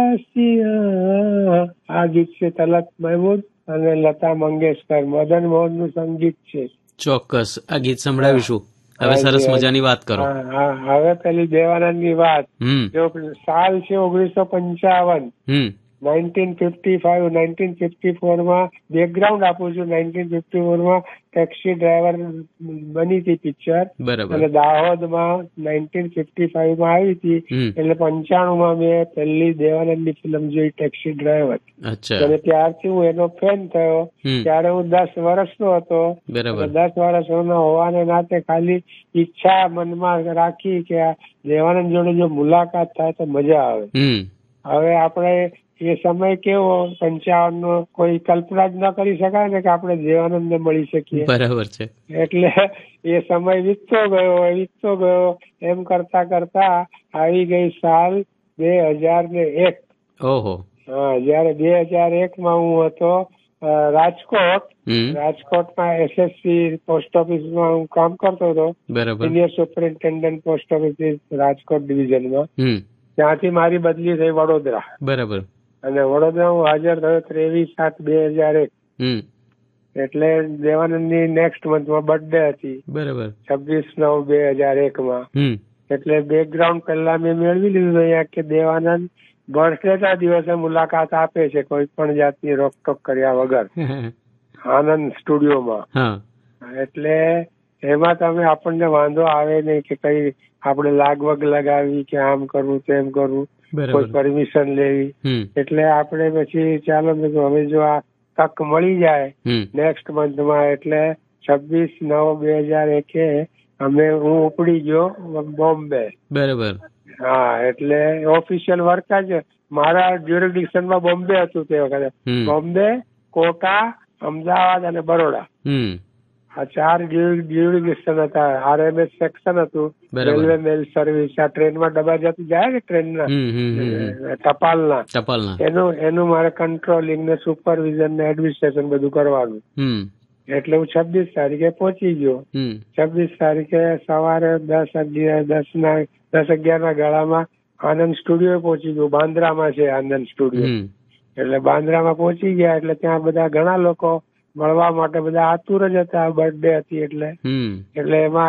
આ ગીત છે તલત મહેમૂદ અને લતા મંગેશકર, મદન મોહન નું સંગીત છે. ચોક્કસ આ ગીત સંભળાવીશું. હવે સરસ મજાની વાત કરો. હવે પેલી દેવાનંદ ની વાત. જો સાલ છે 1955, 1955, 1954 માં બેકગ્રાઉન્ડ આપું છું. 1954 માં ટેક્સી ડ્રાઈવર બની હતી પિક્ચર, અને દાહોદમાં 1955 માં આવી હતી. એટલે 95 માં મેં પહેલી દેવાનંદ ની ફિલ્મ જોઈ ટેક્સી ડ્રાઈવર, અને ત્યારથી હું એનો ફેન થયો. ત્યારે હું 10 વર્ષનો હતો. 10 વર્ષનો હોવાને નાતે ખાલી ઈચ્છા મનમાં રાખી કે આ દેવાનંદ જોડે જો મુલાકાત થાય તો મજા આવે. હવે આપણે એ સમય કેવો 55 નો કોઈ કલ્પના જ ન કરી શકાય ને કે આપણે દેવાનંદ ને મળી શકીએ. બરાબર છે. એટલે એ સમય વીતતો ગયો. એમ કરતા કરતા આવી ગઈ સાલ 2001. ઓહો. હા, જયારે 2001 માં હું હતો રાજકોટમાં SSC પોસ્ટ ઓફિસમાં હું કામ કરતો હતો. Senior superintendent post office Rajkot ડિવિઝનમાં. ત્યાંથી મારી બદલી થઈ વડોદરા. બરાબર. અને વડોદરા હું હાજર થયો 23/7/2001. એટલે દેવાનંદ ની નેક્સ્ટ મંથમાં બર્થડે હતી. બરાબર. 26/9/2001 માં. એટલે બેકગ્રાઉન્ડ પહેલા મેં મેળવી લીધું અહીંયા કે દેવાનંદ બર્થડે ના દિવસે મુલાકાત આપે છે કોઈ પણ જાતની રોકટોક કર્યા વગર આનંદ સ્ટુડિયોમાં. એટલે એમાં તમે આપણને વાંધો આવે નહીં કે કઈ આપણે લાગવગ લગાવી કે આમ કરવું તેમ કરવું, કોઈ પરમિશન લેવી. એટલે આપણે પછી ચાલો હવે જો આ તક મળી જાય નેક્સ્ટ મંથમાં, એટલે 26/9/2001 હું ઉપડી ગયો બોમ્બે. બરાબર. હા, એટલે ઓફિશિયલ વર્ક જ મારા જ્યુરિડિક્શનમાં બોમ્બે હતું તે વખતે. બોમ્બે, કોટા, અમદાવાદ અને બરોડા, આ 4 જ્યુરિડિક્શન હતા. RMS સેક્શન હતું, રેલવે મેલ સર્વિસ. આ ટ્રેનમાં ડબ્બા જતી જાય ને ટ્રેનના ટપાલના, એનું મારે કંટ્રોલિંગ ને સુપરવિઝન ને એડમિનિસ્ટ્રેશન બધું કરવાનું. એટલે હું 26 તારીખે પહોંચી ગયો. 26 તારીખે સવારે 10-11 ના ગાળામાં આનંદ સ્ટુડિયો પહોંચી ગયો. બાંદ્રામાં છે આનંદ સ્ટુડિયો. એટલે બાંદ્રામાં પહોંચી ગયા એટલે ત્યાં બધા ઘણા લોકો મળવા માટે બધા આતુર જ હતા. બર્થડે હતી એટલે એમાં